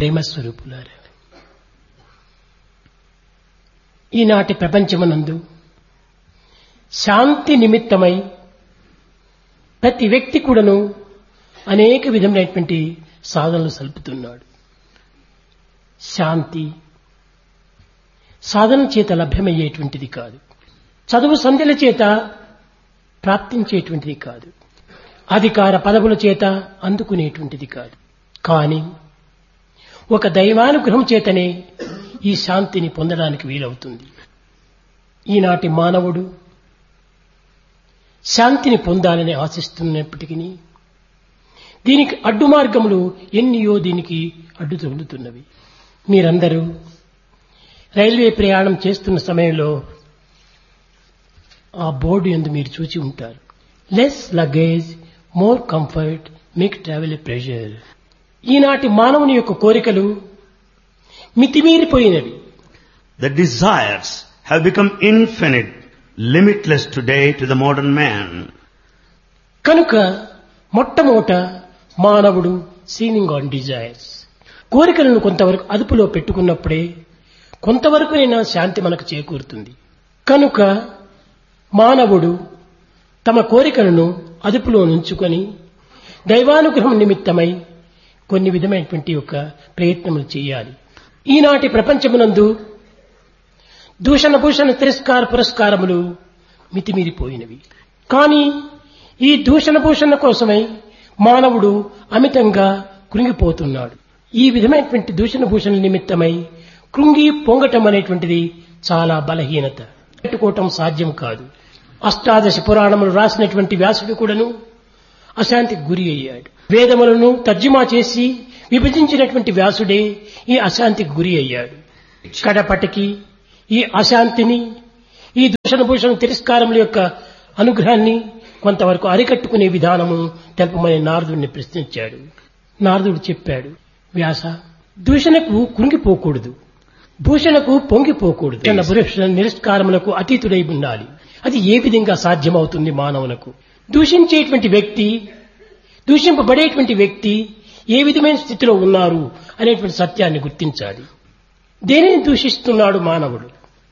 ప్రేమస్వరూపులారా, ఈనాటి ప్రపంచమునందు శాంతి నిమిత్తమై ప్రతి వ్యక్తి కూడాను అనేక విధమైనటువంటి సాధనలు సల్పుతున్నాడు. శాంతి సాధన చేత లభ్యమయ్యేటువంటిది కాదు, చదువు సంధ్యల చేత ప్రాప్తించేటువంటిది కాదు, అధికార పదవుల చేత అందుకునేటువంటిది కాదు. కానీ ఒక దైవానుగ్రహం చేతనే ఈ శాంతిని పొందడానికి వీలవుతుంది. ఈనాటి మానవుడు శాంతిని పొందాలని ఆశిస్తున్నప్పటికీ దీనికి అడ్డు మార్గములు ఎన్నియో దీనికి అడ్డు తగులుతున్నవి. మీరందరూ రైల్వే ప్రయాణం చేస్తున్న సమయంలో ఆ బోర్డు యందు మీరు చూచి ఉంటారు, less luggage more comfort make travel ఎ ప్రెజర్. ఈనాటి మానవుని యొక్క కోరికలు మితిమీరిపోయినవి. The desires have become infinite, limitless today to the modern man. కనుక మొట్టమొదట మానవుడు సీలింగ్ ఆన్ డిజైర్స్, కోరికలను కొంతవరకు అదుపులో పెట్టుకున్నప్పుడే కొంతవరకునైనా శాంతి మనకు చేకూరుతుంది. కనుక మానవుడు తమ కోరికలను అదుపులో నుంచుకొని దైవానుగ్రహం నిమిత్తమై కొన్ని విధమైనటువంటి యొక్క ప్రయత్నములు చేయాలి. ఈనాటి ప్రపంచమునందు దూషణ భూషణ తిరస్కార పురస్కారములు మితిమీరిపోయినవి. కానీ ఈ దూషణ భూషణ కోసమై మానవుడు అమితంగా కృంగిపోతున్నాడు. ఈ విధమైనటువంటి దూషణ భూషణ నిమిత్తమై కృంగి పొంగటం అనేటువంటిది చాలా బలహీనత, పెట్టుకోవటం సాధ్యం కాదు. అష్టాదశ పురాణములు రాసినటువంటి వ్యాసుడు కూడాను అశాంతికి గురి అయ్యాడు. వేదములను తర్జుమా చేసి విభజించినటువంటి వ్యాసుడే ఈ అశాంతికి గురి అయ్యాడు. కడపటికి ఈ అశాంతిని, ఈ దూషణ భూషణ తిరస్కారముల యొక్క అనుగ్రహాన్ని కొంతవరకు అరికట్టుకునే విధానము తెలుపమని నారదుడిని ప్రశ్నించాడు. నారదుడు చెప్పాడు, వ్యాస, దూషణకు కృంగిపోకూడదు, భూషణకు పొంగిపోకూడదు, భూషణ నిరస్కారములకు అతీతుడై ఉండాలి. అది ఏ విధంగా సాధ్యమవుతుంది మానవునకు? దూషించేటువంటి వ్యక్తి, దూషింపబడేటువంటి వ్యక్తి ఏ విధమైన స్థితిలో ఉన్నారు అనేటువంటి సత్యాన్ని గుర్తించాలి. దేనిని దూషిస్తున్నాడు మానవుడు?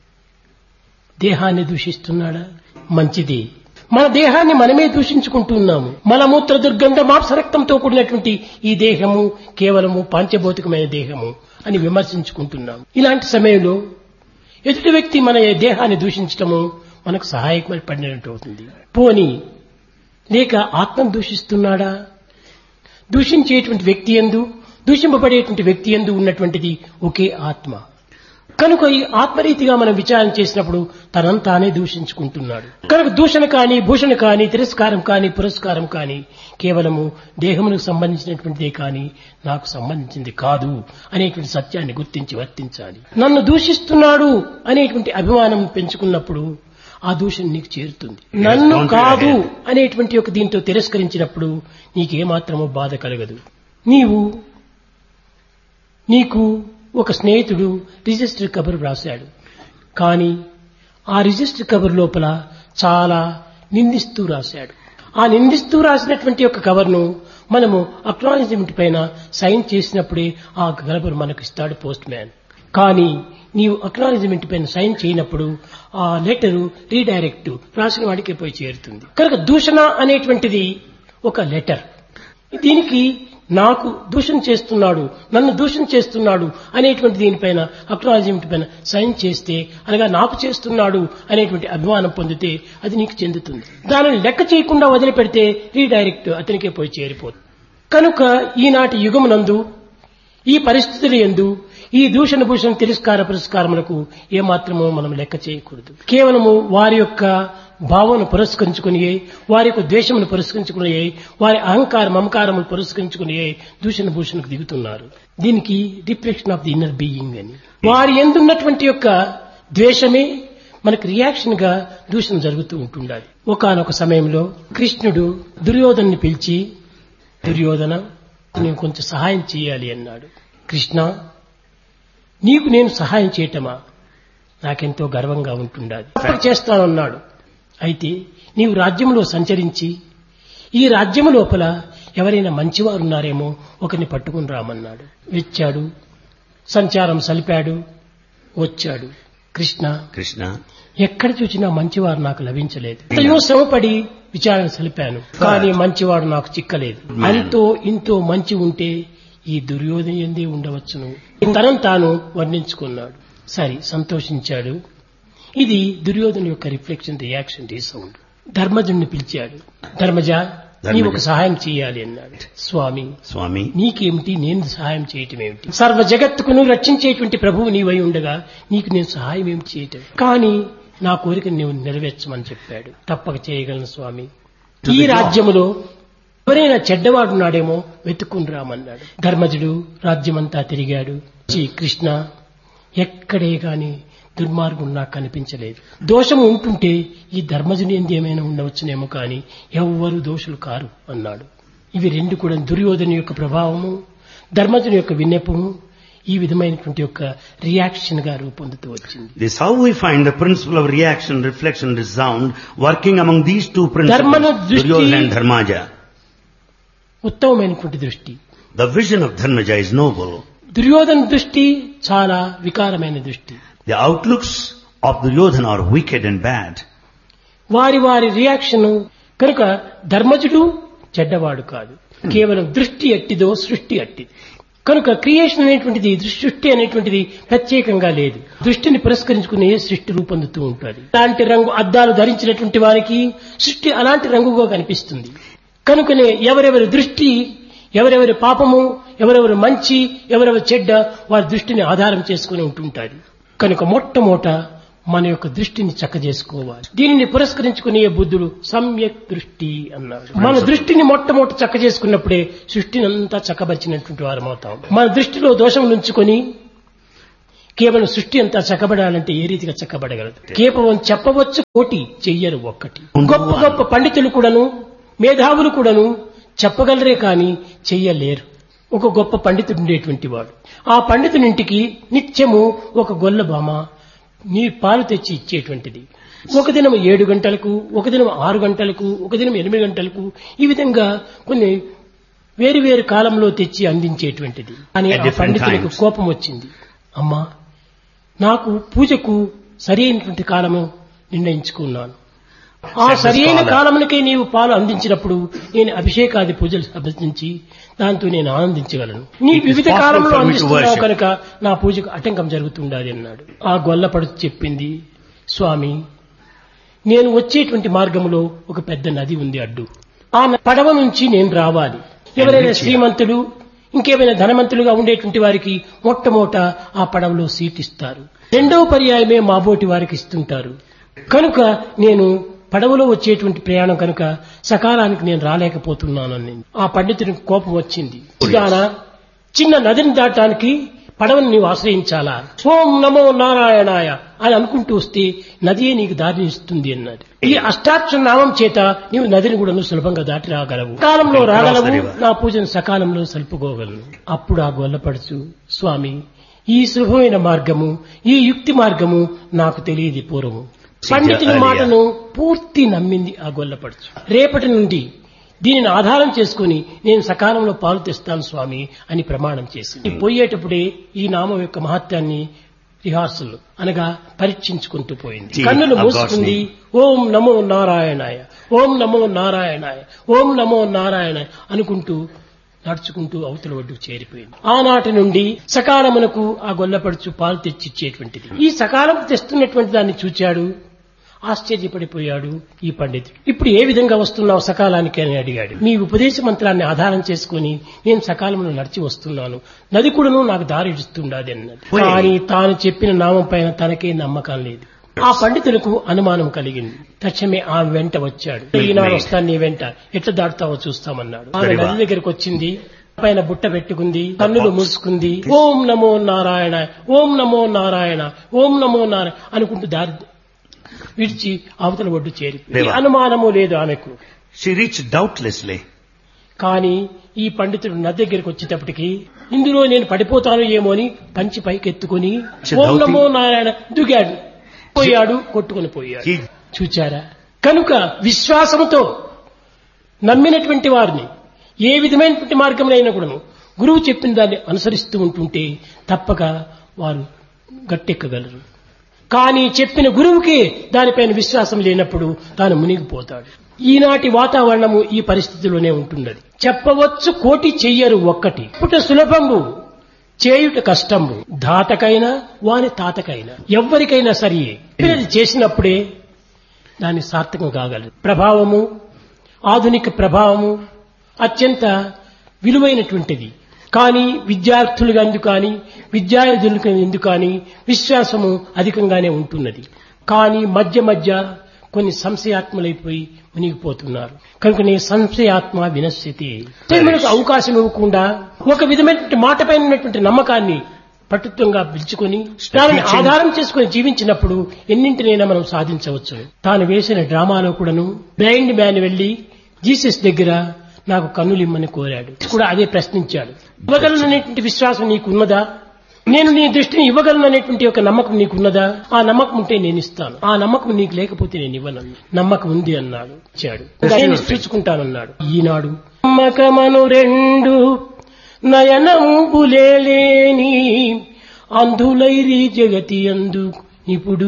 దేహాన్ని దూషిస్తున్నాడా? మంచిది, మన దేహాన్ని మనమే దూషించుకుంటున్నాము. మలమూత్ర దుర్గంధ మాంసరక్తంతో కూడినటువంటి ఈ దేహము కేవలము పాంచభౌతికమైన దేహము అని విమర్శించుకుంటున్నాము. ఇలాంటి సమయంలో ఎదుటి వ్యక్తి మన దేహాన్ని దూషించటము మనకు సహాయపడినట్టు అవుతుంది. పోని లేక ఆత్మను దూషిస్తున్నాడా? దూషించేటువంటి వ్యక్తి యందు, దూషింపబడేటువంటి వ్యక్తి యందు ఉన్నటువంటిది ఒకే ఆత్మ. కనుక ఈ ఆత్మరీతిగా మనం విచారణ చేసినప్పుడు తనంతానే దూషించుకుంటున్నాడు. కనుక దూషణ కానీ, భూషణ కానీ, తిరస్కారం కానీ, పురస్కారం కానీ కేవలము దేహమునకు సంబంధించినటువంటిదే కానీ నాకు సంబంధించింది కాదు అనేటువంటి సత్యాన్ని గుర్తించి వర్తించాలి. నన్ను దూషిస్తున్నాడు అనేటువంటి అభిమానం పెంచుకున్నప్పుడు ఆ దూషణ నీకు చేరుతుంది. నన్ను కాదు అనేటువంటి ఒక దీంతో తిరస్కరించినప్పుడు నీకేమాత్రమో బాధ కలగదు. నీకు ఒక స్నేహితుడు రిజిస్టర్ కబర్ రాశాడు. కానీ ఆ రిజిస్టర్ కబర్ లోపల చాలా నిందిస్తూ రాశాడు. ఆ నిందిస్తూ రాసినటువంటి ఒక కవర్ను మనము అక్నాలెడ్జ్మెంట్ పైన సైన్ చేసినప్పుడే ఆ కబర్ మనకు ఇస్తాడు పోస్ట్ మ్యాన్. కానీ నీవు అక్నాలెడ్జ్మెంట్ పైన సైన్ చేయనప్పుడు ఆ లెటరు రీడైరెక్ట్ రాసిన వాడికి పోయి చేరుతుంది. కనుక దూషణ అనేటువంటిది ఒక లెటర్. దీనికి నాకు దూషణ చేస్తున్నాడు, నన్ను దూషణ చేస్తున్నాడు అనేటువంటి దీనిపైన అక్నాలెడ్జ్మెంట్ పైన సైన్ చేస్తే, అనగా నాకు చేస్తున్నాడు అనేటువంటి అభిమానం పొందితే అది నీకు చెందుతుంది. దానిని లెక్క చేయకుండా వదిలిపెడితే రీడైరెక్ట్ అతనికే పోయి చేరిపోతుంది. కనుక ఈనాటి యుగమునందు ఈ పరిస్థితుల యందు ఈ దూషణ భూషణ తిరస్కార పురస్కారములకు ఏమాత్రమో మనం లెక్క చేయకూడదు. కేవలము వారి యొక్క భావన పురస్కరించుకుని, వారి యొక్క ద్వేషమును పురస్కరించుకుని, వారి అహంకార మమకారములు పురస్కరించుకుని దూషణ భూషణకు దిగుతున్నారు. దీనికి reflection of the inner being అని. వారి ఎందున్నటువంటి యొక్క ద్వేషమే మనకు రియాక్షన్ గా దూషణ జరుగుతూ ఉంటుండాలి. ఒకానొక సమయంలో కృష్ణుడు దుర్యోధన్ని పిలిచి, దుర్యోధన, నేను కొంచెం సహాయం చేయాలి అన్నాడు. కృష్ణ, నీకు నేను సహాయం చేయటమా? నాకెంతో గర్వంగా ఉంటుండాలి, అప్పుడు చేస్తానన్నాడు. అయితే నీవు రాజ్యములో సంచరించి ఈ రాజ్యము లోపల ఎవరైనా మంచివారు ఉన్నారేమో ఒకరిని పట్టుకుని రామన్నాడు. వచ్చాడు, సంచారం సలిపాడు, వచ్చాడు. కృష్ణ ఎక్కడ చూసినా మంచివారు నాకు లభించలేదు. ఎంతో శ్రమపడి విచారణ సలిపాను, కానీ మంచివాడు నాకు చిక్కలేదు. అంతో ఇంతో మంచి ఉంటే ఈ దుర్యోధన ఎందే ఉండవచ్చును. తనను తాను వర్ణించుకున్నాడు. సరి సంతోషించాడు. ఇది దుర్యోధన యొక్క రియాక్షన్ సౌండ్. ధర్మజుడిని పిలిచాడు. ధర్మజ, నీవు ఒక సహాయం చేయాలి అన్నాడు. స్వామి నీకేమిటి, నేను సహాయం చేయటం ఏమిటి? సర్వ జగత్తుకును రక్షించేటువంటి ప్రభువు నీవై ఉండగా నీకు నేను సహాయం ఏమి చేయటం? కానీ నా కోరిక నీవు నెరవేర్చమని చెప్పాడు. తప్పక చేయగలను స్వామి. ఈ రాజ్యములో ఎవరైనా చెడ్డవాడున్నాడేమో వెతుక్కుని రామన్నాడు. ధర్మజుడు రాజ్యమంతా తిరిగాడు. కృష్ణ, ఎక్కడే గాని దుర్మార్గం నాకు కనిపించలేదు. దోషము ఉంటుంటే ఈ ధర్మజుని ఎందు ఏమైనా ఉండవచ్చునేమో కానీ ఎవ్వరూ దోషులు కారు అన్నాడు. ఇవి రెండు కూడా దుర్యోధన యొక్క ప్రభావము, ధర్మజుని యొక్క విన్నపము ఈ విధమైనటువంటి యొక్క రియాక్షన్ గా రూపొందుతూ వచ్చింది. This how we find the principle of reaction, reflection, resound working among these two principles, Duryodhana and Dharmaja. ఉత్తమమైనటువంటి దృష్టి. The vision of Dharmaja is noble. Duryodhana దృష్టి చాలా వికారమైన దృష్టి. The outlooks of Duryodhana are wicked and bad. వారి reaction కనుక ధర్మజుడు చెడ్డవాడు కాదు, కేవలం దృష్టి ఎట్టిదో సృష్టి అట్టిది. కనుక క్రియేషన్ అనేటువంటిది, సృష్టి అనేటువంటిది ప్రత్యేకంగా లేదు. దృష్టిని పురస్కరించుకునే సృష్టి రూపొందుతూ ఉంటుంది. అలాంటి రంగు అద్దాలు ధరించినటువంటి వారికి సృష్టి అలాంటి రంగుగా కనిపిస్తుంది. కనుకనే ఎవరెవరి దృష్టి, ఎవరెవరి పాపము, ఎవరెవరి మంచి, ఎవరెవరి చెడ్డ, వారి దృష్టిని ఆధారం చేసుకుని ఉంటుంటారు. కనుక మొట్టమొదట మన యొక్క దృష్టిని చక్కజేసుకోవాలి. దీనిని పురస్కరించుకునే బుద్ధుడు సమ్యక్ దృష్టి అన్నాడు. మన దృష్టిని మొట్టమొదట చక్క చేసుకున్నప్పుడే సృష్టిని అంతా చక్కబరిచినటువంటి వారం అవుతాం. మన దృష్టిలో దోషం నుంచుకొని కేవలం సృష్టి అంతా చక్కబడాలంటే ఏ రీతిగా చక్కబడగలదు? కేవలం చెప్పవచ్చు కోటి, చెయ్యరు ఒక్కటి. గొప్ప గొప్ప పండితులు కూడాను, మేధావులు కూడాను చెప్పగలరే కానీ చెయ్యలేరు. ఒక గొప్ప పండితుడు ఉండేటువంటి వాడు, ఆ పండితునింటికి నిత్యము ఒక గొల్ల బామ నీ పాలు తెచ్చి ఇచ్చేటువంటిది. ఒక దినం 7 గంటలకు, ఒక దినం 6 గంటలకు, ఒక దినం 8 గంటలకు, ఈ విధంగా కొన్ని వేరు కాలంలో తెచ్చి అందించేటువంటిది. అని ఆ పండితులకు కోపం వచ్చింది. అమ్మా, నాకు పూజకు సరి అయినటువంటి కాలము నిర్ణయించుకున్నాను. ఆ సరి అయిన కాలములకే నీవు పాలు అందించినప్పుడు నేను అభిషేకాది పూజలు అభ్యసించి దాంతో నేను ఆనందించగలను. నీ వివిధ కాలంలో అందిస్తున్నావు కనుక నా పూజకు ఆటంకం జరుగుతుండాలి అన్నాడు. ఆ గొల్లపడుచు చెప్పింది, స్వామి, నేను వచ్చేటువంటి మార్గంలో ఒక పెద్ద నది ఉంది అడ్డు. ఆ పడవ నుంచి నేను రావాలి. ఎవరైనా శ్రీమంతులు, ఇంకేమైనా ధనవంతులుగా ఉండేటువంటి వారికి మొట్టమొదట ఆ పడవలో సీట్ ఇస్తారు. రెండవ పర్యాయమే మాబోటి వారికి ఇస్తుంటారు. కనుక నేను పడవలో వచ్చేటువంటి ప్రయాణం కనుక సకాలానికి నేను రాలేకపోతున్నానని ఆ పండితునికి కోపం వచ్చింది. చిన్న నదిని దాటానికి పడవను నీవు ఆశ్రయించాలా? ఓం నమో నారాయణాయ అని అనుకుంటూ వస్తే నదియే నీకు దారిని ఇస్తుంది అన్నది. ఈ అష్టాక్షర నామం చేత నీవు నదిని కూడా సులభంగా దాటి రాగలవు, సకాలంలో రాగలవు, నా పూజను సకాలంలో సలుపుకోగలను. అప్పుడు ఆ గొల్లపడుచు, స్వామి, ఈ సులభమైన మార్గము, ఈ యుక్తి మార్గము నాకు తెలియదు పూర్వము. పండితుని మాటను పూర్తి నమ్మింది ఆ గొల్లపడుచు. రేపటి నుండి దీనిని ఆధారం చేసుకుని నేను సకాలంలో పాలు తెస్తాను స్వామి అని ప్రమాణం చేసింది. పోయేటప్పుడే ఈ నామం యొక్క మహత్యాన్ని రిహార్సల్ అనగా పరీక్షించుకుంటూ పోయింది. కన్నులు మూసుకుంది. ఓం నమో నారాయణాయ, ఓం నమో నారాయణాయ, ఓం నమో నారాయణాయ అనుకుంటూ నడుచుకుంటూ అవతల ఒడ్డుకు చేరిపోయింది. ఆనాటి నుండి సకాలమునకు ఆ గొల్లపడుచు పాలు తెచ్చిచ్చేటువంటిది. ఈ సకాలం తెస్తున్నటువంటి దాన్ని చూచాడు, ఆశ్చర్యపడిపోయాడు ఈ పండితుడు. ఇప్పుడు ఏ విధంగా వస్తున్నావు సకాలానికి అని అడిగాడు. మీ ఉపదేశ మంత్రాన్ని ఆధారం చేసుకుని నేను సకాలంలో నడిచి వస్తున్నాను, నది కూడాను నాకు దారి ఇస్తుండాది అన్నది. కానీ తాను చెప్పిన నామం పైన తనకే నమ్మకం లేదు. ఆ పండితులకు అనుమానం కలిగింది. తక్షణమే ఆమె వెంట వచ్చాడు. ఈనాడు వస్తాను నీ వెంట, ఎట్లా దాటుతావో చూస్తామన్నాడు. ఆమె నది దగ్గరకు వచ్చింది, పైన బుట్ట పెట్టుకుంది, కన్నులు మూసుకుంది. ఓం నమో నారాయణ, ఓం నమో నారాయణ, ఓం నమో నారాయణ అనుకుంటూ దారి విడిచి అవతల ఒడ్డు చేరిపోయింది. అనుమానము లేదు ఆమెకు. She reached doubtlessly. కానీ ఈ పండితుడు నది దగ్గరికి వచ్చేటప్పటికి ఇందులో నేను పడిపోతాను ఏమో అని పంచి పైకెత్తుకుని ఓం నమో నారాయణ దిగాడు, పోయాడు, కొట్టుకుని పోయాడు. చూచారా? కనుక విశ్వాసంతో నమ్మినటువంటి వారిని ఏ విధమైనటువంటి మార్గంలో అయినా కూడాను గురువు చెప్పిన దాన్ని అనుసరిస్తూ ఉంటుంటే తప్పక వారు గట్టెక్కగలరు. కానీ చెప్పిన గురువుకి దానిపైన విశ్వాసం లేనప్పుడు తాను మునిగిపోతాడు. ఈనాటి వాతావరణము ఈ పరిస్థితిలోనే ఉంటున్నది. చెప్పవచ్చు కోటి చెయ్యరు ఒక్కటి, పుట సులభంబు చేయుట కష్టంబు, దాతకైనా వాని తాతకైనా ఎవ్వరికైనా సరే ఇది చేసినప్పుడే దాన్ని సార్థకం కాగలదు. ప్రభావము, ఆధునిక ప్రభావము అత్యంత విలువైనటువంటిది. కానీ విద్యార్థులుగా ఎందుకు కానీ విద్యార్థులకు ఎందుకు కానీ విశ్వాసము అధికంగానే ఉంటున్నది. కానీ మధ్య మధ్య కొన్ని సంశయాత్మలైపోయి మునిగిపోతున్నారు. కనుకనే సంశయాత్మ వినశ్యతి. మనకు అవకాశం ఇవ్వకుండా ఒక విధమైనటువంటి మాటపైన ఉన్నటువంటి నమ్మకాన్ని పట్టుత్వంగా పిలుచుకొని దానిని ఆధారం చేసుకుని జీవించినప్పుడు ఎన్నింటినైనా మనం సాధించవచ్చు. తాను వేసిన డ్రామాలో కూడాను బ్లైండ్ మ్యాన్ వెళ్లి జీసస్ దగ్గర నాకు కన్నులు ఇమ్మని కోరాడు. కూడా అదే ప్రశ్నించాడు. ఇవ్వగలననేటువంటి విశ్వాసం నీకున్నదా? నేను నీ దృష్టిని ఇవ్వగలననేటువంటి ఒక నమ్మకం నీకున్నదా? ఆ నమ్మకం ఉంటే నేను ఇస్తాను, ఆ నమ్మకం నీకు లేకపోతే నేను ఇవ్వను. నమ్మకం ఉంది అన్నాడు, ఇచ్చాడు. నేను చూసుకుంటానన్నాడు. ఈనాడు నమ్మకమను రెండు నయనంబులేని అందులైరి జగతి అందు ఇప్పుడు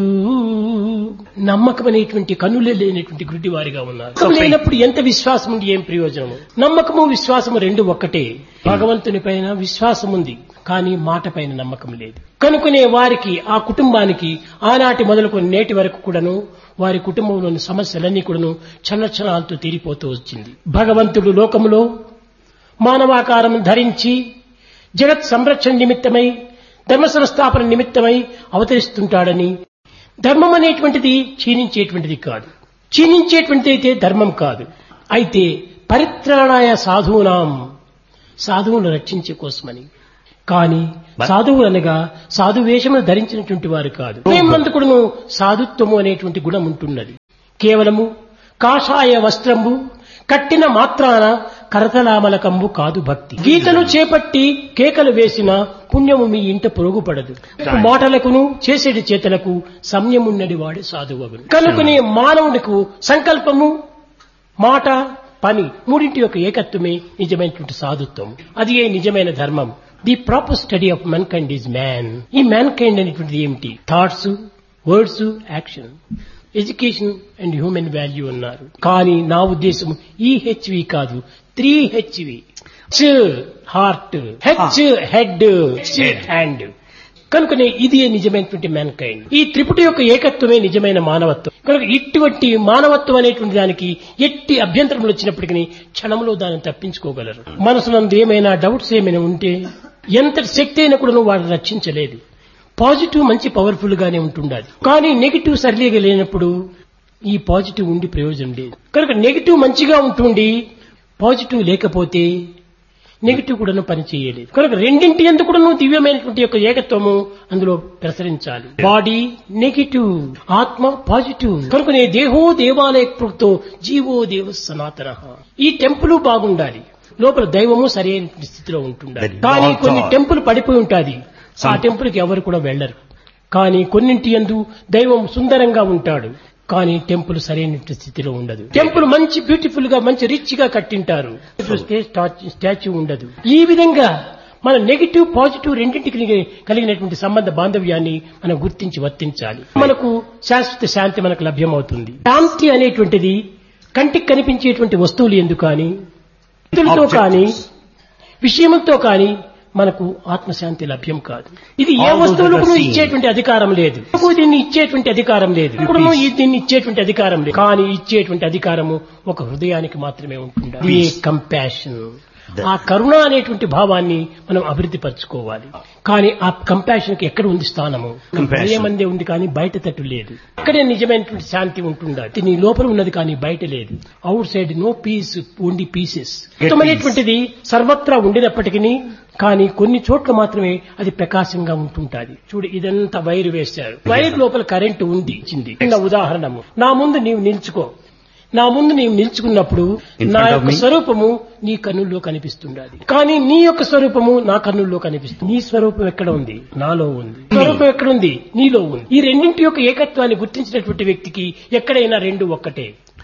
నమ్మకం అనేటువంటి కన్నులే లేనటువంటి గుడ్డి వారిగా ఉన్నారు. లేనప్పుడు ఎంత విశ్వాసం ఉంది, ఏం ప్రయోజనము? నమ్మకము విశ్వాసము రెండు ఒక్కటే. భగవంతుని పైన విశ్వాసం ఉంది, కానీ మాట పైన నమ్మకం లేదు. కనుకునే వారికి, ఆ కుటుంబానికి ఆనాటి మొదలుకొని నేటి వరకు కూడాను వారి కుటుంబంలోని సమస్యలన్నీ కూడాను క్షణక్షణాలతో తీరిపోతూ వచ్చింది. భగవంతుడు లోకములో మానవాకారం ధరించి జగత్ సంరక్షణ నిమిత్తమై ధర్మ సంస్థాపన నిమిత్తమై అవతరిస్తుంటాడని, ధర్మం అనేటువంటిది క్షీణించేటువంటిది కాదు, క్షీణించేటువంటిది అయితే ధర్మం కాదు. అయితే పరిత్రాణాయ సాధూనాం, సాధువులను రక్షించే కోసమని. కానీ సాధువులు అనగా సాధువేషమును ధరించినటువంటి వారు కాదు. మేమందుకుడును సాధుత్వము అనేటువంటి గుణం ఉంటున్నది. కేవలము కాషాయ వస్త్రంబు కట్టిన మాత్రాన కరతలామలకంబు కాదు భక్తి. గీతను చేపట్టి కేకలు వేసిన పుణ్యము మీ ఇంట పొరుగుపడదు. మాటలకును చేసేటి చేతలకు సంయమున్నది వాడే సాధువగును. కనుకనే మానవునికి సంకల్పము, మాట, పని మూడింటి యొక్క ఏకత్వమే నిజమైనటువంటి సాధుత్వం. అది ఏ నిజమైన ధర్మం. The proper study of man kind is man. ఈ మ్యాన్ కైండ్ అనేటువంటిది ఏమిటి? Thoughts, words, action, education and human value అన్నారు. కానీ నా ఉద్దేశం ఈ హెచ్వి కాదు, 3HV. Heart, H head, hand. కనుకనే ఇది నిజమైనటువంటి మ్యాన్ కైండ్. ఈ త్రిపుటి యొక్క ఏకత్వమే నిజమైన మానవత్వం. కనుక ఇటువంటి మానవత్వం అనేటువంటి దానికి ఎట్టి అభ్యంతరములు వచ్చినప్పటికీ క్షణంలో దాన్ని తప్పించుకోగలరు. మనసునందు ఏమైనా డౌట్స్ ఏమైనా ఉంటే ఎంతటి శక్తి అయినా కూడా వాడిని రక్షించలేదు. పాజిటివ్ మంచి పవర్ఫుల్ గానే ఉంటుండాలి. కానీ నెగిటివ్ సరిలేగా లేనప్పుడు ఈ పాజిటివ్ ఉండి ప్రయోజనం లేదు. కనుక నెగిటివ్ మంచిగా ఉంటుండి పాజిటివ్ లేకపోతే నెగిటివ్ కూడా పని చేయలేదు. కనుక రెండింటి ఎందుకు కూడా దివ్యమైనటువంటి యొక్క ఏకత్వము అందులో ప్రసరించాలి. బాడీ నెగిటివ్, ఆత్మ పాజిటివ్. కనుకనే దేహో దేవాలయ కృతో జీవో దేవ సనాతన. ఈ టెంపుల్ బాగుండాలి, లోపల దైవము సరైన స్థితిలో ఉంటుండాలి. కానీ కొన్ని టెంపుల్ పడిపోయి ఉంటాది, ఆ టెంపుల్ కి ఎవరు కూడా వెళ్లరు. కానీ కొన్నింటి యందు దైవం సుందరంగా ఉంటాడు, కానీ టెంపుల్ సరైన స్థితిలో ఉండదు. టెంపుల్ మంచి బ్యూటిఫుల్ గా మంచి రిచ్ గా కట్టింటారు, స్టాచ్యూ ఉండదు. ఈ విధంగా మన నెగిటివ్ పాజిటివ్ రెండింటికి కలిగినటువంటి సంబంధ బాంధవ్యాన్ని మనం గుర్తించి వర్తించాలి. మనకు శాశ్వత శాంతి మనకు లభ్యమవుతుంది. శాంతి అనేటువంటిది కంటికి కనిపించేటువంటి వస్తువులు ఎందుకు కానీ, వ్యక్తులతో కానీ, విషయములతో కానీ మనకు ఆత్మశాంతి లభ్యం కాదు. ఇది ఏ వస్తువులకు ఇచ్చేటువంటి అధికారం లేదు, దీన్ని ఇచ్చేటువంటి అధికారం లేదు, ఇప్పుడు దీన్ని ఇచ్చేటువంటి అధికారం లేదు. కానీ ఇచ్చేటువంటి అధికారము ఒక హృదయానికి మాత్రమే ఉంటుంది. కంపాషన్, ఆ కరుణ అనేటువంటి భావాన్ని మనం అభివృద్ధి పరచుకోవాలి. కానీ ఆ కంపాషన్ కి ఎక్కడ ఉంది స్థానము? హృదయమందే ఉంది, కానీ బయట తట్టు లేదు. అక్కడే నిజమైనటువంటి శాంతి ఉంటుండాలి. నీ లోపల ఉన్నది కానీ బయట లేదు. Out side no piece, only pieces. అనేటువంటిది సర్వత్రా ఉండినప్పటికీ కానీ కొన్ని చోట్ల మాత్రమే అది ప్రకాశంగా ఉంటుంటాది. చూడు, ఇదంతా వైర్ వేశారు, వైర్ లోపల కరెంటు ఉంది. చిన్న ఉదాహరణము, నా ముందు నీవు నిల్చుకో, నా ముందు నీవు నిల్చుకున్నప్పుడు నా యొక్క స్వరూపము నీ కన్నుల్లో కనిపిస్తుండాలి. కానీ నీ యొక్క స్వరూపము నా కన్నుల్లో కనిపిస్తుంది. నీ స్వరూపం ఎక్కడ ఉంది? నాలో ఉంది. స్వరూపం ఎక్కడుంది? నీలో ఉంది. ఈ రెండింటి యొక్క ఏకత్వాన్ని గుర్తించినటువంటి వ్యక్తికి ఎక్కడైనా రెండు ఒక్కటే.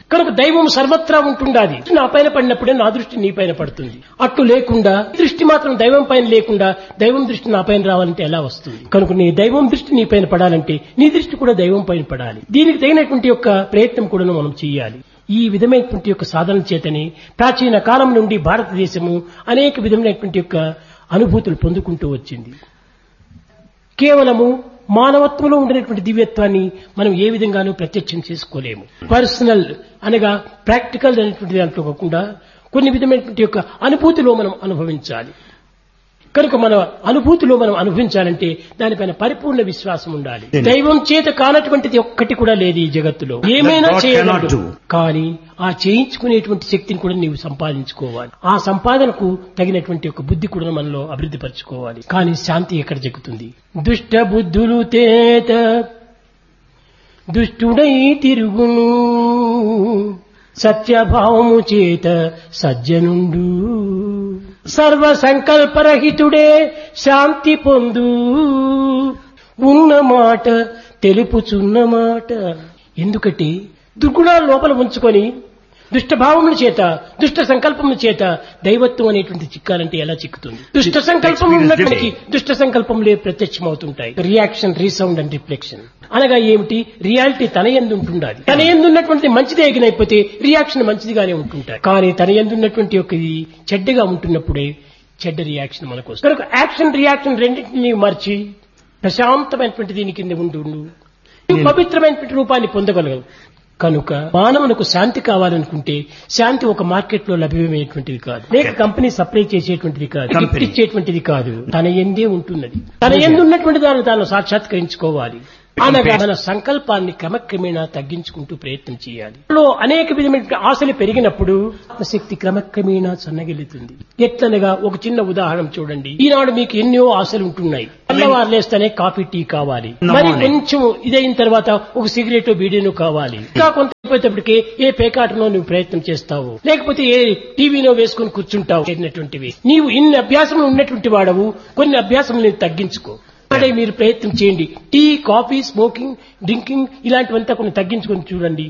కనుక దైవం సర్వత్రా ఉంటుండాది. నా పైన పడినప్పుడే నా దృష్టి నీ పైన పడుతుంది. అట్టు లేకుండా దృష్టి మాత్రం దైవం పైన లేకుండా దైవం దృష్టి నా పైన రావాలంటే ఎలా వస్తుంది? కనుక నీ దైవం దృష్టి నీ పైన పడాలంటే నీ దృష్టి కూడా దైవం పైన పడాలి. దీనికి తగినటువంటి యొక్క ప్రయత్నం కూడా మనం చేయాలి. ఈ విధమైనటువంటి యొక్క సాధన చేతని ప్రాచీన కాలం నుండి భారతదేశము అనేక విధమైనటువంటి యొక్క అనుభూతులు పొందుకుంటూ వచ్చింది. కేవలము మానవత్వంలో ఉండేటువంటి దివ్యత్వాన్ని మనం ఏ విధంగానూ ప్రత్యక్షం చేసుకోలేము. పర్సనల్ అనగా ప్రాక్టికల్ అనేటువంటి దాంట్లో కాకుండా కొన్ని విధమైనటువంటి యొక్క అనుభూతిలో మనం అనుభవించాలి. కనుక మన అనుభూతిలో మనం అనుభవించాలంటే దానిపైన పరిపూర్ణ విశ్వాసం ఉండాలి. దైవం చేత కానటువంటిది ఒక్కటి కూడా లేదు ఈ జగత్తులో. ఏమైనా చేయగలడు, కానీ ఆ చేయించుకునేటువంటి శక్తిని కూడా నీవు సంపాదించుకోవాలి. ఆ సంపాదనకు తగినటువంటి ఒక బుద్ధి కూడా మనలో అభివృద్ధి పరచుకోవాలి. కానీ శాంతి ఎక్కడ జరుగుతుంది? దుష్ట బుద్ధులు తేత దుష్టుడై తిరుగును, సత్యభావము చేత సజ్జనుండు, సర్వ సంకల్పరహితుడే శాంతి పొందు, ఉన్న మాట తెలుపుచున్న మాట. ఎందుకంటే దుర్గుణాలు లోపల ఉంచుకొని దుష్టభావముల చేత దుష్ట సంకల్పముల చేత దైవత్వం అనేటువంటి చిక్కాలంటే ఎలా చిక్కుతుంది? దుష్ట సంకల్పం ఉన్నటువంటి దుష్ట సంకల్పములే ప్రత్యక్షమవుతుంటాయి. రియాక్షన్, రీసౌండ్ అండ్ రిఫ్లెక్షన్ అనగా ఏమిటి? రియాలిటీ తన యందు ఉంటుండాలి. తన యందు ఉన్నటువంటి మంచిదే ఎగినైపోతే రియాక్షన్ మంచిదిగానే ఉంటుంటాయి. కానీ తన యందు ఉన్నటువంటి ఒక చెడ్డగా ఉంటున్నప్పుడే చెడ్డ రియాక్షన్ మనకు వస్తుంది. కనుక యాక్షన్ రియాక్షన్ రెండింటినీ మార్చి ప్రశాంతమైనటువంటి దీని కింద ఉండు పవిత్రమైనటువంటి రూపాన్ని పొందగలగవు. కనుక మానవులకు శాంతి కావాలనుకుంటే శాంతి ఒక మార్కెట్ లో లభ్యమయ్యేటువంటిది కాదు, లేక కంపెనీ సప్లై చేసేటువంటిది కాదు, గిఫ్ట్ ఇచ్చేటువంటిది కాదు. తన యందే ఉంటున్నది. తన యందు ఉన్నటువంటి దాన్ని తాను సాక్షాత్కరించుకోవాలి. అనగా మన సంకల్పాన్ని క్రమక్రమేణా తగ్గించుకుంటూ ప్రయత్నం చేయాలి. అనేక విధమైన ఆశలు పెరిగినప్పుడు ఆత్మశక్తి క్రమక్రమేణా సన్నగిల్లుతుంది. ఎట్లనగా ఒక చిన్న ఉదాహరణ చూడండి. ఈనాడు మీకు ఎన్నో ఆశలు ఉంటున్నాయి. తెల్లవారు లేస్తేనే కాఫీ టీ కావాలి, మరి కొంచెం ఇదైన తర్వాత ఒక సిగరెట్ బీడీను కావాలి. ఇంకా కొంత అయిపోయేటప్పటికి ఏ పేకాటలో నువ్వు ప్రయత్నం చేస్తావు, లేకపోతే ఏ టీవీలో వేసుకుని కూర్చుంటావు. చేరినటువంటివి నీవు ఇన్ని అభ్యాసములు ఉన్నటువంటి వాడవు, కొన్ని అభ్యాసములు తగ్గించుకో. అదే మీరు ప్రయత్నం చేయండి. టీ, కాఫీ, స్మోకింగ్, డ్రింకింగ్ ఇలాంటివంతా కొన్ని తగ్గించుకొని చూడండి.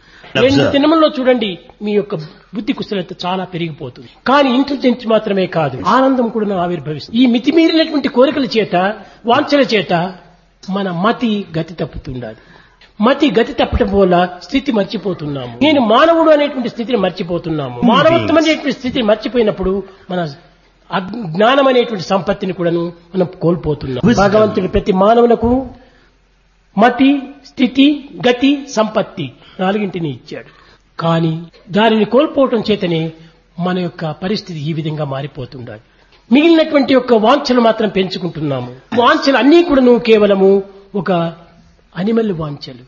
2 దినముల్లో చూడండి మీ యొక్క బుద్ధి కుశలత చాలా పెరిగిపోతుంది. కానీ ఇంటెలిజెన్స్ మాత్రమే కాదు, ఆనందం కూడా ఆవిర్భవిస్తుంది. ఈ మితిమీరినటువంటి కోరికల చేత, వాంఛల చేత మన మతి గతి తప్పుతుండాలి. మతి గతి తప్పటం వల్ల స్థితి మర్చిపోతున్నాము. నేను మానవుడు అనేటువంటి స్థితిని మర్చిపోతున్నాము. మానవత్వం అనేటువంటి స్థితిని మర్చిపోయినప్పుడు మన జ్ఞానం అనేటువంటి సంపత్తిని కూడాను మనం కోల్పోతున్నాం. భగవంతుడు ప్రతి మానవులకు మతి, స్థితి, గతి, సంపత్తి 4 ఇచ్చాడు. కానీ దానిని కోల్పోవటం చేతనే మన యొక్క పరిస్థితి ఈ విధంగా మారిపోతుండాలి. మిగిలినటువంటి యొక్క వాంఛలు మాత్రం పెంచుకుంటున్నాము. వాంఛలు అన్నీ కూడాను కేవలము ఒక అనిమల్ వాంఛలు,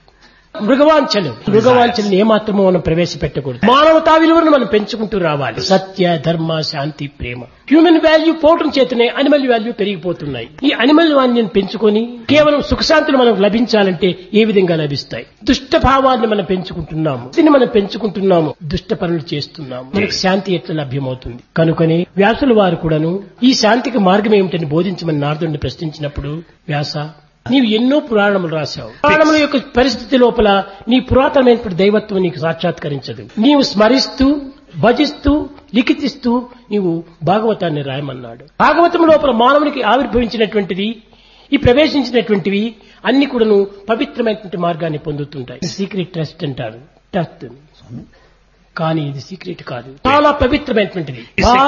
మృగవాంఛలను ఏమాత్రమో మనం ప్రవేశపెట్టకూడదు. మానవతా విలువలను మనం పెంచుకుంటూ రావాలి. సత్య, ధర్మ, శాంతి, ప్రేమ. హ్యూమన్ వాల్యూ పోవటం చేతనే అనిమల్ వాల్యూ పెరిగిపోతున్నాయి. ఈ అనిమల్ వాల్యూని పెంచుకొని కేవలం సుఖశాంతులు మనకు లభించాలంటే ఏ విధంగా లభిస్తాయి? దుష్ట భావాన్ని మనం పెంచుకుంటున్నాము, దీన్ని మనం పెంచుకుంటున్నాము, దుష్ట పనులు చేస్తున్నాము. మనకు శాంతి ఎట్లా లభ్యమవుతుంది? కనుకనే వ్యాసుల వారు కూడాను ఈ శాంతికి మార్గం ఏమిటని బోధించమని నారదుడిని ప్రశ్నించినప్పుడు, వ్యాస నీవు ఎన్నో పురాణములు రాశావు. పురాణముల యొక్క పరిస్థితి లోపల నీ పురాతనమైనటువంటి దైవత్వం నీకు సాక్షాత్కరించదు. నీవు స్మరిస్తూ, భజిస్తూ, లిఖితిస్తూ నీవు భాగవతాన్ని రాయమన్నాడు. భాగవతం లోపల మానవునికి ఆవిర్భవించినటువంటిది, ఈ ప్రవేశించినటువంటివి అన్ని కూడాను పవిత్రమైనటువంటి మార్గాన్ని పొందుతుంటాయి. సీక్రెట్ ట్రస్ట్ అంటారు. ట్రస్ట్ కానీ ఇది సీక్రెట్ కాదు, చాలా పవిత్రమైనటువంటిది.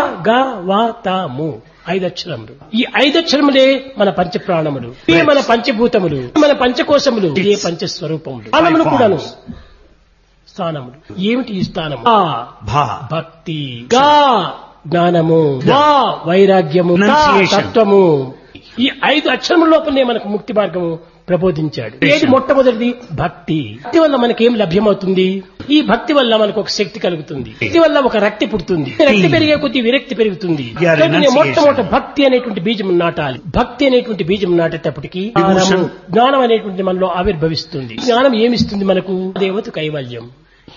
భాగవతము 5 అక్షరములు. ఈ 5 అక్షరములే మన పంచప్రాణములు, ఇవే మన పంచభూతములు, మన పంచకోశములు, ఇదే పంచస్వరూపములు. స్థానములు కూడాను స్థానములు. ఏమిటి ఈ స్థానము? భక్తి, గా జ్ఞానము, వా వైరాగ్యము, తత్వము. ఈ 5 అక్షరముల లోపలనే మనకు ముక్తి మార్గము ప్రబోధించాడు. ఏది మొట్టమొదటిది? భక్తి. భక్తి వల్ల మనకేం లభ్యమవుతుంది? ఈ భక్తి వల్ల మనకు ఒక శక్తి కలుగుతుంది, భక్తి వల్ల ఒక రక్తి పుడుతుంది, రక్తి పెరిగే కొద్ది విరక్తి పెరుగుతుంది. మొట్టమొదటి భక్తి అనేటువంటి బీజం నాటాలి. భక్తి అనేటువంటి బీజం నాటేటప్పటికీ జ్ఞానం అనేటువంటి మనలో ఆవిర్భవిస్తుంది. జ్ఞానం ఏమిస్తుంది మనకు? దేవత కైవల్యం.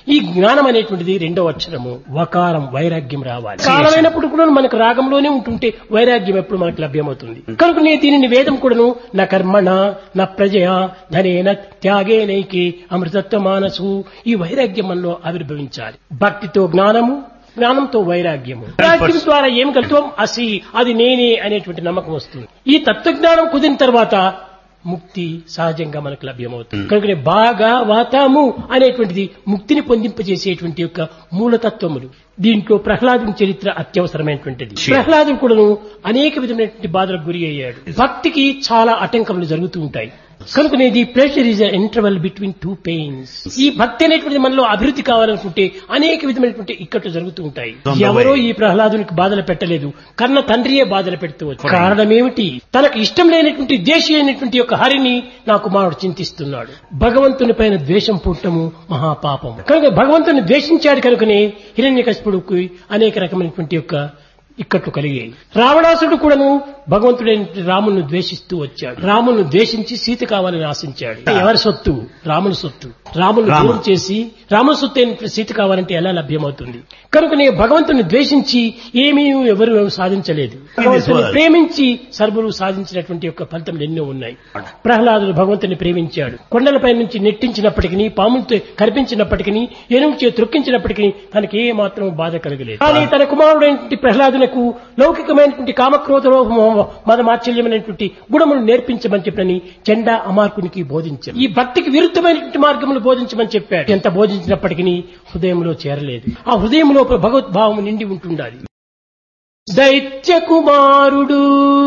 ఈ జ్ఞానం అనేటువంటిది రెండవ అక్షరము వకారం వైరాగ్యం రావాలి. కాలమైనప్పుడు కూడా మనకు రాగంలోనే ఉంటుంటే వైరాగ్యం ఎప్పుడు మనకు లభ్యమవుతుంది. కనుక నేను దీనిని వేదం కూడాను నా కర్మణ నా ప్రజయ ధనేన త్యాగేనైకి అమృతత్వ మానసు ఈ వైరాగ్యం మనలో ఆవిర్భవించాలి. భక్తితో జ్ఞానము, జ్ఞానంతో వైరాగ్యము. వైరాగ్యం ద్వారా ఏం కలుగుతాం అసి అది నేనే అనేటువంటి నమ్మకం వస్తుంది. ఈ తత్వజ్ఞానం కుదిరిన తర్వాత ముక్తి సహజంగా మనకు లభ్యమవుతుంది. కనుక భాగవతము అనేటువంటిది ముక్తిని పొందింపజేసేటువంటి యొక్క మూలతత్వములు. దీంట్లో ప్రహ్లాదుని చరిత్ర అత్యవసరమైనటువంటిది. ప్రహ్లాదుడు కూడాను అనేక విధమైనటువంటి బాధలకు గురి అయ్యాడు. భక్తికి చాలా ఆటంకములు జరుగుతూ ఉంటాయి. కనుకనే the pleasure is interval between two pains. ఈ భక్తి అనేటువంటి మనలో అభివృద్ధి కావాలనుకుంటే అనేక విధమైనటువంటి ఇక్కట్లు జరుగుతూ ఉంటాయి. ఎవరో ఈ ప్రహ్లాదునికి బాధలు పెట్టలేదు, కన్న తండ్రియే బాధలు పెడుతూ వచ్చాడు. కారణం ఏమిటి? తనకు ఇష్టం లేనటువంటి దేశీ అయినటువంటి యొక్క హరిని నా కుమారుడు చింతిస్తున్నాడు. భగవంతుని పైన ద్వేషం పుట్టము మహాపాపం. కనుక భగవంతుని ద్వేషించాడు కనుకనే హిరణ్యకశిపుడుకు అనేక రకమైనటువంటి యొక్క ఇక్కట్లు కలిగాయి. రావణాసుడు కూడాను భగవంతుడైన రామును ద్వేషిస్తూ వచ్చాడు. రామును ద్వేషించి సీత కావాలని ఆశించాడు. ఎవరి సొత్తు? రాముని సొత్తు. రామును దూరం చేసి రాముని సొత్తు అయిన సీత కావాలంటే ఎలా లభ్యమవుతుంది? కనుకనే భగవంతుని ద్వేషించి ఏమీ ఎవరు సాధించలేదు. భగవంతుని ప్రేమించి సర్వులు సాధించినటువంటి యొక్క ఫలితములు ఎన్నో ఉన్నాయి. ప్రహ్లాదుడు భగవంతుని ప్రేమించాడు. కొండలపై నుంచి నెట్టించినప్పటికీ, పాములతో కనిపించినప్పటికీ, ఏనుగు చే త్రొక్కించినప్పటికీ తనకి ఏ మాత్రం బాధ కలగలేదు. కానీ తన కుమారుడైనటువంటి ప్రహ్లాదునకు లౌకికమైనటువంటి కామక్రోధ మదమాచల్యమైనటువంటి గుణములు నేర్పించమని చెప్పని చెండా అమార్కునికి బోధించారు. ఈ భక్తికి విరుద్ధమైనటువంటి మార్గములు బోధించమని చెప్పాడు. ఎంత బోధించినప్పటికీ హృదయంలో చేరలేదు. ఆ హృదయంలో భగవద్భావము నిండి ఉంటుండాలి. దైత్య కుమారుడు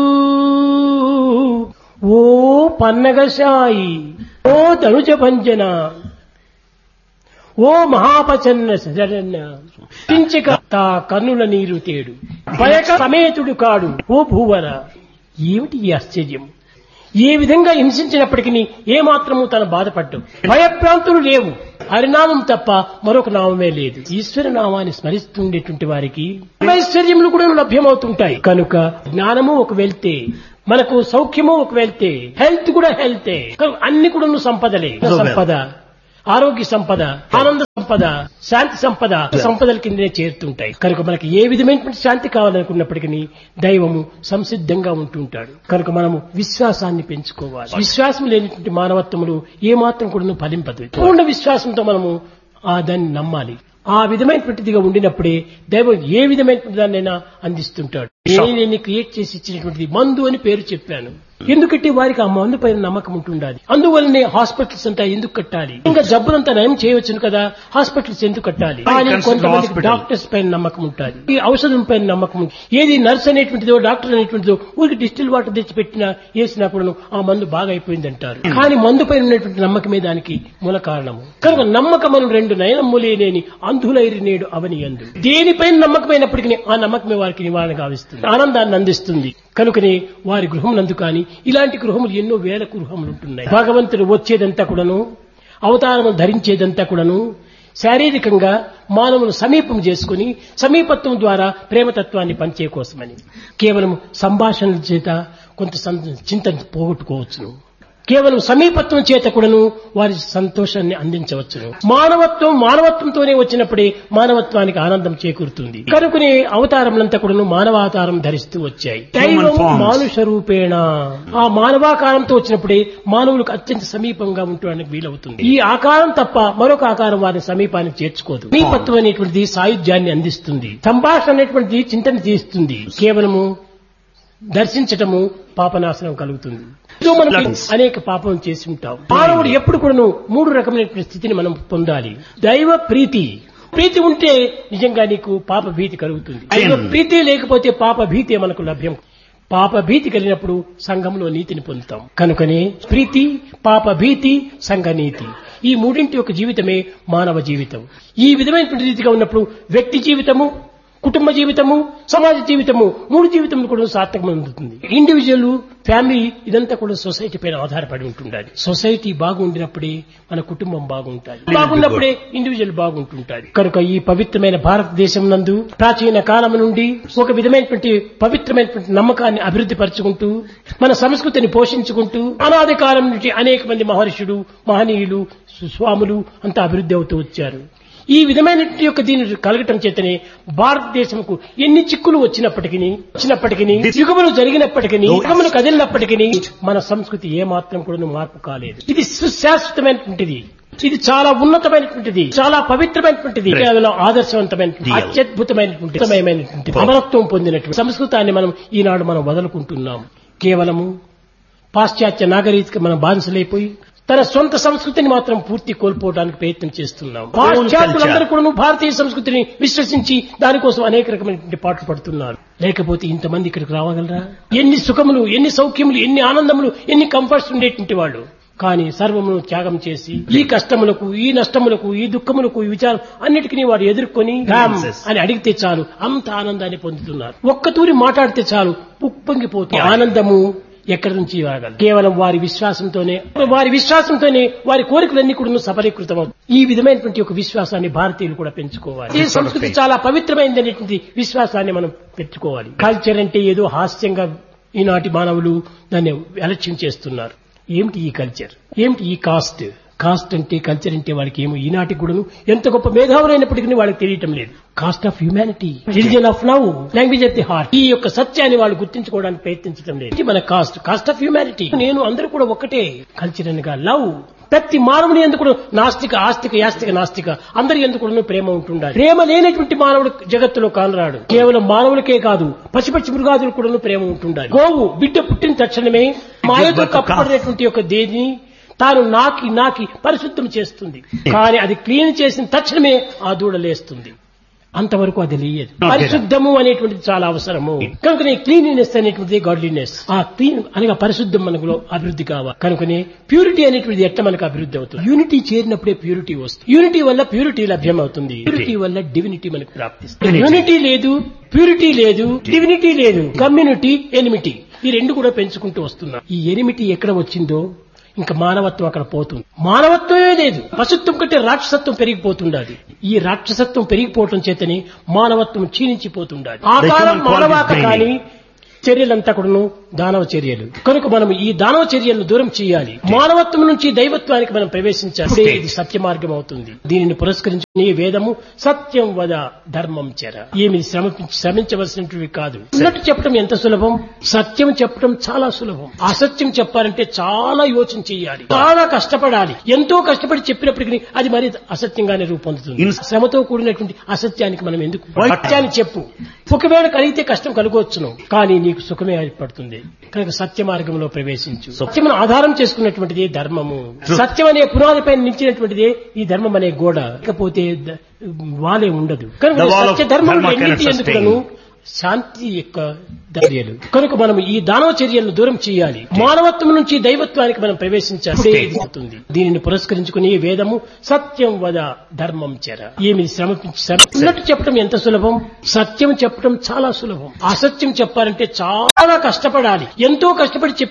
ఓ పన్నగశాయి, ఓ ధనుజ భంజన, ఓ మహాపచన్న శరణ్య పించక తా కన్నుల నీరు తేడు భయక సమేతుడు కాడు ఓ భూవర. ఏమిటి ఈ ఆశ్చర్యం? ఏ విధంగా హింసించినప్పటికీ ఏమాత్రము తన బాధపడ్డం, భయప్రాంతులు లేవు. హరినామం తప్ప మరొక నామమే లేదు. ఈశ్వర నామాన్ని స్మరిస్తుండేటువంటి వారికి ఐశ్వర్యములు కూడా లభ్యమవుతుంటాయి. కనుక జ్ఞానము ఒక వెళ్తే, మనకు సౌఖ్యము ఒక వెళ్తే, హెల్త్ కూడా హెల్తే, అన్ని కూడా సంపదలే. సంపద, ఆరోగ్య సంపద, ఆనంద సంపద, శాంతి సంపద సంపదల కిందనే చేరుతుంటాయి. కనుక మనకి ఏ విధమైనటువంటి శాంతి కావాలనుకున్నప్పటికీ దైవము సంసిద్ధంగా ఉంటుంటాడు. కనుక మనము విశ్వాసాన్ని పెంచుకోవాలి. విశ్వాసం లేనటువంటి మానవత్వములు ఏమాత్రం కూడా ఫలింపదు. పూర్ణ విశ్వాసంతో మనము దాన్ని నమ్మాలి. ఆ విధమైనటువంటిదిగా ఉండినప్పుడే దైవం ఏ విధమైనటువంటి దాన్నైనా అందిస్తుంటాడు. నేను క్రియేట్ చేసి ఇచ్చినటువంటిది మందు అని పేరు చెప్పాను. ఎందుకంటే వారికి ఆ మందు పైన నమ్మకం ఉంటుండాలి. అందువల్లనే హాస్పిటల్స్ అంతా ఎందుకు కట్టాలి? ఇంకా జబ్బులంతా నయం చేయవచ్చును కదా, హాస్పిటల్స్ ఎందుకు కట్టాలి? కానీ కొంతమంది డాక్టర్స్ పైన నమ్మకం ఉంటుంది, ఈ ఔషధం పైన నమ్మకం ఉంటుంది. ఏది నర్స్ అనేటువంటిదో డాక్టర్ అనేటువంటిదో ఊరికి డిస్టిల్ వాటర్ తెచ్చి పెట్టినా వేసినా కూడా ఆ మందు బాగా అయిపోయింది అంటారు. కానీ మందు పైన ఉన్నటువంటి నమ్మకమే దానికి మూల కారణము. కనుక నమ్మకమను రెండు నయనమ్ములేని అంధులైరి నేడు అవని అందు. దేనిపైన నమ్మకమైనప్పటికీ ఆ నమ్మకమే వారికి నివారణ గావిస్తుంది, ఆనందాన్ని అందిస్తుంది. కనుకనే వారి గృహములందు కానీ ఇలాంటి గృహములు ఎన్నో వేల గృహములు ఉంటున్నాయి. భగవంతుడు వచ్చేదంతా కూడాను, అవతారము ధరించేదంతా కూడాను శారీరకంగా మానవును సమీపం చేసుకుని సమీపత్వం ద్వారా ప్రేమతత్వాన్ని పంచే కోసమని. కేవలం సంభాషణల చేత కొంత చింతన పోగొట్టుకోవచ్చును. కేవలం సమీపత్వం చేత కూడాను వారి సంతోషాన్ని అందించవచ్చును. మానవత్వంతోనే వచ్చినప్పుడే మానవత్వానికి ఆనందం చేకూరుతుంది. కనుకనే అవతారములంతా కూడాను మానవావతారం ధరిస్తూ వచ్చాయి. దైవం మానుష రూపేణ, ఆ మానవాకారంతో వచ్చినప్పుడే మానవులకు అత్యంత సమీపంగా ఉండడానికి వీలవుతుంది. ఈ ఆకారం తప్ప మరొక ఆకారం వారిని సమీపానికి చేర్చుకోదు. సమీపత్వం అనేటువంటిది సాయుధ్యాన్ని అందిస్తుంది. సంభాషణ అనేటువంటిది చింతన తీస్తుంది. కేవలము దర్శించటము పాపనాశనం కలుగుతుంది. మనం అనేక పాపం చేసి ఉంటాం. మానవుడు ఎప్పుడు కూడాను మూడు రకమైన స్థితిని మనం పొందాలి. దైవ ప్రీతి, ప్రీతి ఉంటే నిజంగా నీకు పాప భీతి కలుగుతుంది. దైవ ప్రీతి లేకపోతే పాప భీతి మనకు లభ్యం. పాప భీతి కలిగినప్పుడు సంఘంలో నీతిని పొందుతాం. కనుకనే ప్రీతి, పాప భీతి, సంఘ నీతి, ఈ మూడింటి యొక్క జీవితమే మానవ జీవితం. ఈ విధమైనటువంటి రీతిగా ఉన్నప్పుడు వ్యక్తి జీవితము, కుటుంబ జీవితము, సమాజ జీవితము, మూడు జీవితములు కూడా సార్థకమవుతుంది. ఇండివిజువల్, ఫ్యామిలీ ఇదంతా కూడా సొసైటీ పైన ఆధారపడి ఉంటుండాలి. సొసైటీ బాగుండినప్పుడే మన కుటుంబం బాగుంటుంది, బాగున్నప్పుడే ఇండివిజువల్ బాగుంటుంటాడు. కనుక ఈ పవిత్రమైన భారతదేశం నందు ప్రాచీన కాలం నుండి ఒక విధమైనటువంటి పవిత్రమైనటువంటి నమ్మకాన్ని అభివృద్ధి పరుచుకుంటూ మన సంస్కృతిని పోషించుకుంటూ అనాది కాలం నుండి అనేక మంది మహర్షులు, మహనీయులు, స్వాములు అంతా అభివృద్ధి అవుతూ వచ్చారు. ఈ విధమైన యొక్క దీని కలగటం చేతనే భారతదేశంకు ఎన్ని చిక్కులు వచ్చినప్పటికీ యుగములు జరిగినప్పటికీ యుగములు కదిలినప్పటికీ మన సంస్కృతి ఏమాత్రం కూడా మార్పు కాలేదు. ఇది సుశాశ్వతమైనటువంటిది, ఇది చాలా ఉన్నతమైనటువంటిది, చాలా పవిత్రమైనటువంటిది, కేవలం ఆదర్శవంతమైనటువంటి అత్యద్భుతమైనటువంటి అమరత్వం పొందినటువంటి సంస్కృతాన్ని ఈనాడు మనం వదులుకుంటున్నాం. కేవలము పాశ్చాత్య నాగరిక మనం బానిసలైపోయి తన సొంత సంస్కృతిని మాత్రం పూర్తి కోల్పోవడానికి ప్రయత్నం చేస్తున్నాం. పాశ్చాత్యులందరూ కూడా భారతీయ సంస్కృతిని విశ్వసించి దానికోసం అనేక రకమైనటువంటి పాటలు పడుతున్నారు. లేకపోతే ఇంతమంది ఇక్కడికి రావగలరా? ఎన్ని సుఖములు, ఎన్ని సౌఖ్యములు, ఎన్ని ఆనందములు, ఎన్ని కంఫర్ట్స్ ఉండేటువంటి వాళ్ళు. కానీ సర్వమును త్యాగం చేసి ఈ కష్టములకు, ఈ నష్టములకు, ఈ దుఃఖములకు, ఈ విచారం అన్నిటికీ వారు ఎదుర్కొని అని అడిగితే చాలు అంత ఆనందాన్ని పొందుతున్నారు. ఒక్క తూరి మాట్లాడితే చాలు ఉప్పొంగిపోతుంది. ఆనందము ఎక్కడి నుంచి రాగలదు? కేవలం వారి విశ్వాసంతోనే వారి కోరికలన్నీ కూడా సఫలీకృతమవుతాయి. ఈ విధమైనటువంటి ఒక విశ్వాసాన్ని భారతీయులు కూడా పెంచుకోవాలి. ఈ సంస్కృతి చాలా పవిత్రమైనటువంటి విశ్వాసాన్ని మనం పెంచుకోవాలి. కల్చర్ అంటే ఏదో హాస్యంగా ఈనాటి మానవులు దాన్ని అలక్ష్యం చేస్తున్నారు. ఏమిటి ఈ కల్చర్, ఏమిటి ఈ కాస్ట్ అంటే కల్చర్ అంటే వాళ్ళకి ఏమో ఈనాటి కూడాను ఎంత గొప్ప మేధావులైనప్పటికీ వాళ్ళకి తెలియటం లేదు. Cost of humanity, religion of love, language of the heart, ఈ యొక్క సత్యాన్ని వాళ్ళు గుర్తించుకోవడానికి ప్రయత్నించడం లేదు. ఇది మన కాస్ట్ ఆఫ్ హ్యూమానిటీ. నేను అందరూ కూడా ఒకటే. కల్చర్ అనగా లవ్. ప్రతి మానవుని ఎందుకు నాస్తిక, ఆస్తిక, యాస్తిక, నాస్తిక అందరి ఎందుకు ప్రేమ ఉంటుండాలి. ప్రేమ లేనటువంటి మానవుడు జగత్తులో కానరాడు. కేవలం మానవులకే కాదు, పశుపక్షి మృగాదులు కూడా ప్రేమ ఉంటుండాలి. గోవు బిడ్డ పుట్టిన తక్షణమే మాయతో కప్పబడినటువంటి యొక్క దేని తాను నాకి పరిశుద్ధం చేస్తుంది. కానీ అది క్లీన్ చేసిన తక్షణమే ఆ దూడ లేస్తుంది. అంతవరకు అది లేదు. పరిశుద్ధము అనేటువంటిది చాలా అవసరము. కనుకనే క్లీనినెస్ అనేటువంటిది గాడ్లీనెస్. ఆ క్లీన్ అనగా పరిశుద్ధం మనకు అభివృద్ధి కావాలి. కనుకనే ప్యూరిటీ అనేటువంటిది ఎట్లా మనకు అభివృద్ధి అవుతుంది? యూనిటీ చేరినప్పుడే ప్యూరిటీ వస్తుంది. యూనిటీ వల్ల ప్యూరిటీ లభ్యం అవుతుంది. ప్యూరిటీ వల్ల డివినిటీ మనకు ప్రాప్తిస్తుంది. యూనిటీ లేదు, ప్యూరిటీ లేదు, డివినిటీ లేదు, కమ్యూనిటీ, ఎనిమిటీ, ఈ రెండు కూడా పెంచుకుంటూ వస్తున్నాం. ఈ ఎనిమిటీ ఎక్కడ వచ్చిందో ఇంకా మానవత్వం అక్కడ పోతుంది. మానవత్వమే లేదు. పశుత్వం కంటే రాక్షసత్వం పెరిగిపోతుండాలి. ఈ రాక్షసత్వం పెరిగిపోవటం చేతని మానవత్వం క్షీణించిపోతుండాలి. ఆకారం మానవాక కానీ చర్యలంతా కూడాను దానవ చర్యలు. కనుక మనం ఈ దానవ చర్యలను దూరం చేయాలి. మానవత్వం నుంచి దైవత్వానికి మనం ప్రవేశించాలి. ఇది సత్య మార్గం అవుతుంది. దీనిని పురస్కరించుకుని వేదము సత్యం వద ధర్మం చెర. ఏమి శ్రమించవలసినవి కాదు. ఉన్నట్టు చెప్పడం ఎంత సులభం, సత్యం చెప్పడం చాలా సులభం. అసత్యం చెప్పాలంటే చాలా యోచన చేయాలి, చాలా కష్టపడాలి. ఎంతో కష్టపడి చెప్పినప్పటికీ అది మరి అసత్యంగానే రూపొందుతుంది. శ్రమతో కూడినటువంటి అసత్యానికి మనం ఎందుకు? సత్యాన్ని చెప్పు. ఒకవేళ కలిగితే కష్టం కలుగవచ్చును, కానీ నీకు సుఖమే ఏర్పడుతుంది. కనుక సత్య మార్గంలో ప్రవేశించు. సత్యమును ఆధారం చేసుకున్నటువంటిది ధర్మము. సత్యం అనే పునాదిపై నిలిచినటువంటిదే ఈ ధర్మం అనే గోడ. లేకపోతే వాలే ఉండదు. కనుక సత్య ధర్మం ఎందుకు శాంతి యొక్క చర్యలు. కనుక మనం ఈ దానవ చర్యలను దూరం చేయాలి. మానవత్వం నుంచి దైవత్వానికి మనం ప్రవేశించాలి. దీనిని పురస్కరించుకుని వేదము సత్యం వద ధర్మం చెర. ఏమి ఉన్నట్టు చెప్పడం ఎంత సులభం, సత్యం చెప్పడం చాలా సులభం. అసత్యం చెప్పాలంటే చాలా కష్టపడాలి. ఎంతో కష్టపడి